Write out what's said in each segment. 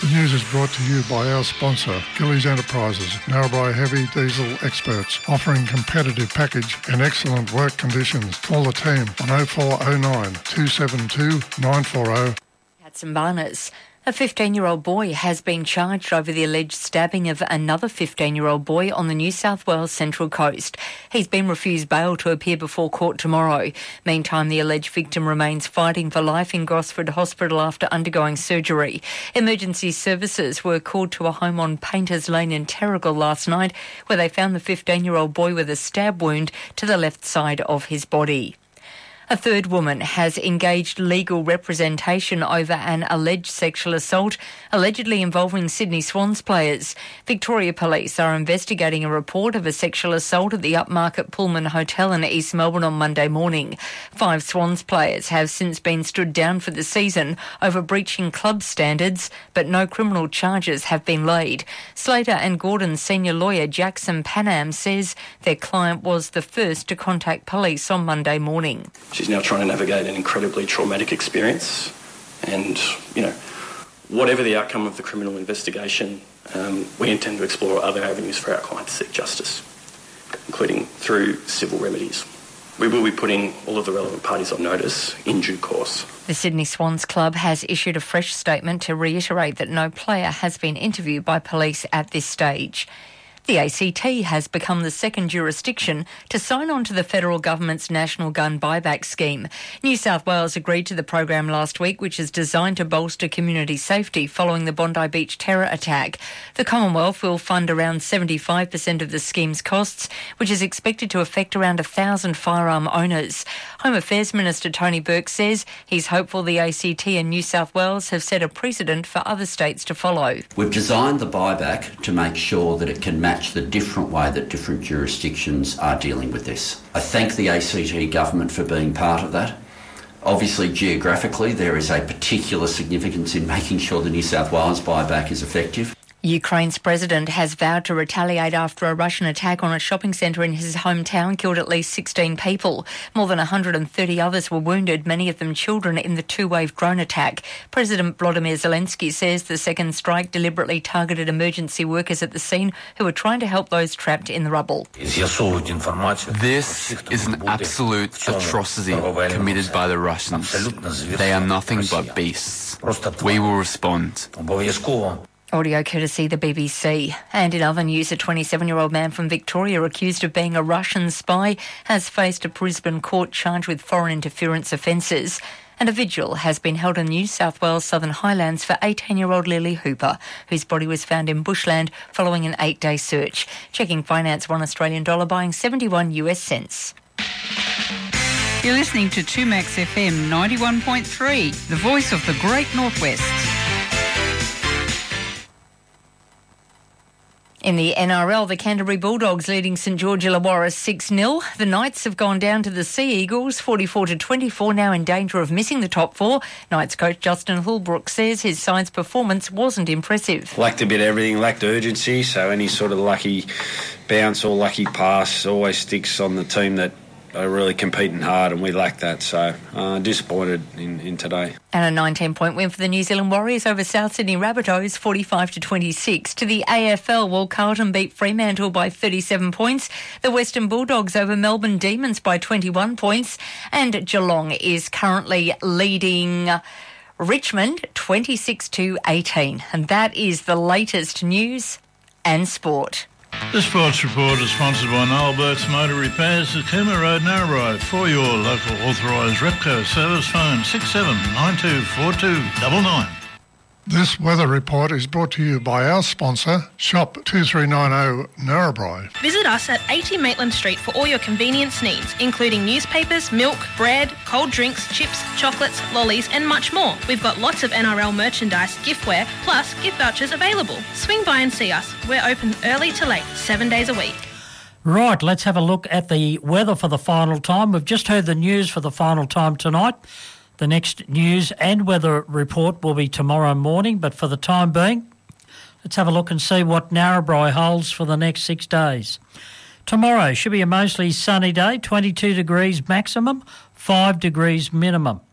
The news is brought to you by our sponsor, Gillies Enterprises, Narrabri Heavy Diesel experts, offering competitive package and excellent work conditions. Call the team on 0409 272 940. At St Barnard's, a 15-year-old boy has been charged over the alleged stabbing of another 15-year-old boy on the New South Wales Central Coast. He's been refused bail to appear before court tomorrow. Meantime, the alleged victim remains fighting for life in Gosford Hospital after undergoing surgery. Emergency services were called to a home on Painters Lane in Terrigal last night, where they found the 15-year-old boy with a stab wound to the left side of his body. A third woman has engaged legal representation over an alleged sexual assault allegedly involving Sydney Swans players. Victoria Police are investigating a report of a sexual assault at the upmarket Pullman Hotel in East Melbourne on Monday morning. 5 Swans players have since been stood down for the season over breaching club standards, but no criminal charges have been laid. Slater and Gordon's senior lawyer Jackson Panam says their client was the first to contact police on Monday morning. She's now trying to navigate an incredibly traumatic experience and, whatever the outcome of the criminal investigation, we intend to explore other avenues for our client to seek justice, including through civil remedies. We will be putting all of the relevant parties on notice in due course. The Sydney Swans Club has issued a fresh statement to reiterate that no player has been interviewed by police at this stage. The ACT has become the second jurisdiction to sign on to the federal government's national gun buyback scheme. New South Wales agreed to the program last week, which is designed to bolster community safety following the Bondi Beach terror attack. The Commonwealth will fund around 75% of the scheme's costs, which is expected to affect around 1,000 firearm owners. Home Affairs Minister Tony Burke says he's hopeful the ACT and New South Wales have set a precedent for other states to follow. We've designed the buyback to make sure that it can match the different way that different jurisdictions are dealing with this. I thank the ACT government for being part of that. Obviously, geographically, there is a particular significance in making sure the New South Wales buyback is effective. Ukraine's president has vowed to retaliate after a Russian attack on a shopping centre in his hometown killed at least 16 people. More than 130 others were wounded, many of them children, in the two-wave drone attack. President Volodymyr Zelensky says the second strike deliberately targeted emergency workers at the scene who were trying to help those trapped in the rubble. This is an absolute atrocity committed by the Russians. They are nothing but beasts. We will respond. Audio courtesy the BBC. And in other news, a 27-year-old man from Victoria accused of being a Russian spy has faced a Brisbane court charged with foreign interference offences. And a vigil has been held in New South Wales Southern Highlands for 18-year-old Lily Hooper, whose body was found in bushland following an 8-day search. Checking finance, $1 Australian dollar buying 71 US cents. You're listening to 2Max FM 91.3, the voice of the Great Northwest. In the NRL, the Canterbury Bulldogs leading St George Illawarra 6-0. The Knights have gone down to the Sea Eagles 44-24, now in danger of missing the top 4. Knights coach Justin Holbrook says his side's performance wasn't impressive. Lacked a bit of everything, lacked urgency, so any sort of lucky bounce or lucky pass always sticks on the team that are really competing hard, and we lack that, so disappointed in today. And a 19-point win for the New Zealand Warriors over South Sydney Rabbitohs 45-26. To the AFL, well, Carlton beat Fremantle by 37 points. The Western Bulldogs over Melbourne Demons by 21 points. And Geelong is currently leading Richmond 26-18. And that is the latest news and sport. The Sports Report is sponsored by Noel Burke's Motor Repairs at Cooma Road, Narrabri. For your local authorised Repco service, phone 67924299. This weather report is brought to you by our sponsor, Shop 2390 Narrabri. Visit us at 80 Maitland Street for all your convenience needs, including newspapers, milk, bread, cold drinks, chips, chocolates, lollies and much more. We've got lots of NRL merchandise, giftware, plus gift vouchers available. Swing by and see us. We're open early to late, 7 days a week. Right, let's have a look at the weather for the final time. We've just heard the news for the final time tonight. The next news and weather report will be tomorrow morning, but for the time being, let's have a look and see what Narrabri holds for the next 6 days. Tomorrow should be a mostly sunny day, 22 degrees maximum, 5 degrees minimum.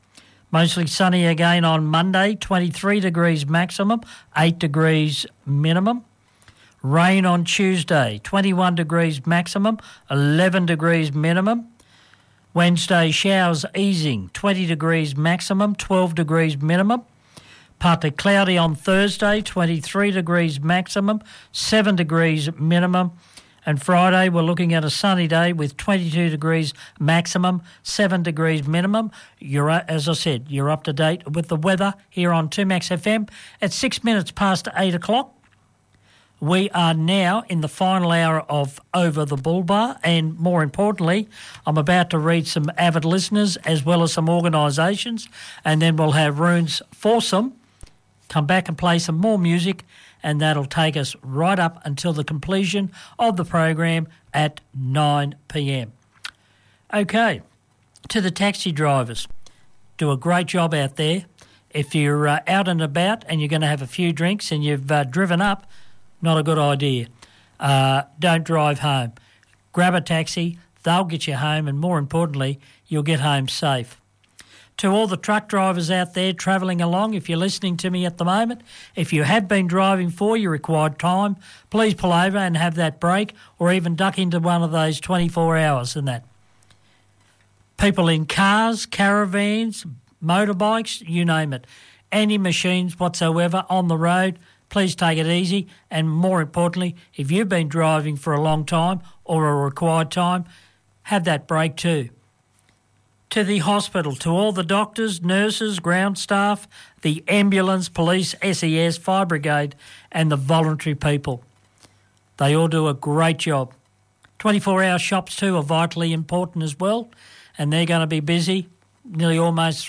Mostly sunny again on Monday, 23 degrees maximum, 8 degrees minimum. Rain on Tuesday, 21 degrees maximum, 11 degrees minimum. Wednesday, showers easing, 20 degrees maximum, 12 degrees minimum. Partly cloudy on Thursday, 23 degrees maximum, 7 degrees minimum. And Friday, we're looking at a sunny day with 22 degrees maximum, 7 degrees minimum. As I said, you're up to date with the weather here on 2Max FM at 6 minutes past 8 o'clock. We are now in the final hour of Over the Bull Bar, and more importantly, I'm about to read some avid listeners as well as some organisations, and then we'll have Runes Foursome come back and play some more music, and that'll take us right up until the completion of the program at 9 p.m. Okay, to the taxi drivers, do a great job out there. If you're out and about and you're going to have a few drinks and you've driven up, not a good idea. Don't drive home. Grab a taxi, they'll get you home, and more importantly, you'll get home safe. To all the truck drivers out there travelling along, if you're listening to me at the moment, if you have been driving for your required time, please pull over and have that break, or even duck into one of those 24 hours and that. People in cars, caravans, motorbikes, you name it, any machines whatsoever on the road, please take it easy, and more importantly, if you've been driving for a long time or a required time, have that break too. To the hospital, to all the doctors, nurses, ground staff, the ambulance, police, SES, fire brigade and the voluntary people. They all do a great job. 24-hour shops too are vitally important as well, and they're going to be busy nearly almost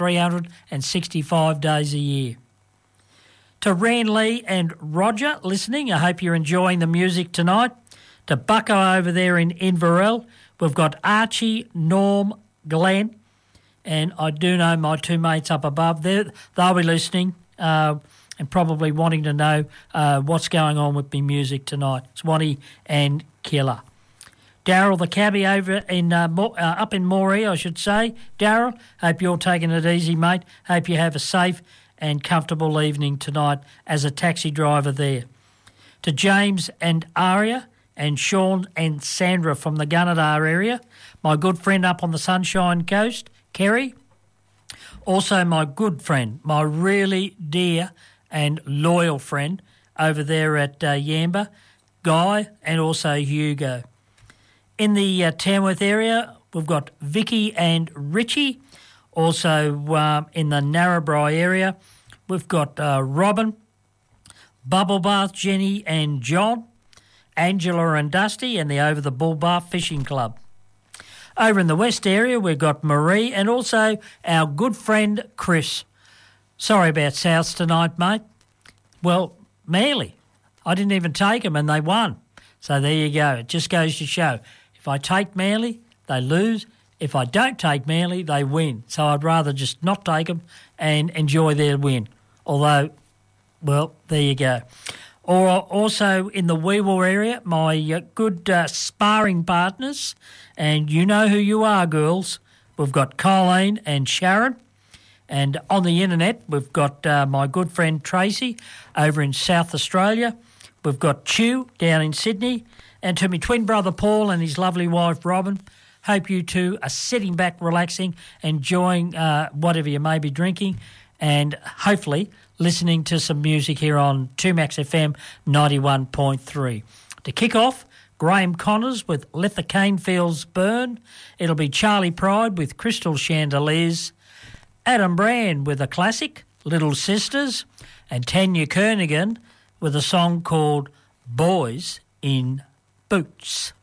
365 days a year. To Ran Lee and Roger listening, I hope you're enjoying the music tonight. To Bucko over there in Inverell, we've got Archie, Norm, Glenn, and I do know my two mates up above there. They'll be listening and probably wanting to know what's going on with me music tonight. Swanee and Killer. Daryl the cabbie over in up in Moree, I should say. Daryl, hope you're taking it easy, mate. Hope you have a safe and comfortable evening tonight as a taxi driver there. To James and Aria and Sean and Sandra from the Gunnedah area, my good friend up on the Sunshine Coast, Kerry. Also my good friend, my really dear and loyal friend over there at Yamba, Guy, and also Hugo. In the Tamworth area, we've got Vicky and Richie. Also in the Narrabri area, we've got Robin, Bubble Bath, Jenny and John, Angela and Dusty, and the Over the Bull Bar Fishing Club. Over in the west area, we've got Marie and also our good friend Chris. Sorry about Souths tonight, mate. Well, Manly. I didn't even take them and they won. So there you go. It just goes to show. If I take Manly, they lose. If I don't take Manly, they win. So I'd rather just not take them and enjoy their win. Although, well, there you go. Or also in the Weewell area, my good sparring partners, and you know who you are, girls. We've got Colleen and Sharon. And on the internet, we've got my good friend Tracy over in South Australia. We've got Chew down in Sydney. And to my twin brother Paul and his lovely wife Robin, hope you two are sitting back, relaxing, enjoying whatever you may be drinking, and hopefully listening to some music here on 2Max FM 91.3. To kick off, Graham Connors with Let the Cane Fields Burn. It'll be Charlie Pride with Crystal Chandeliers, Adam Brand with a classic, Little Sisters, and Tanya Kernigan with a song called Boys in Boots.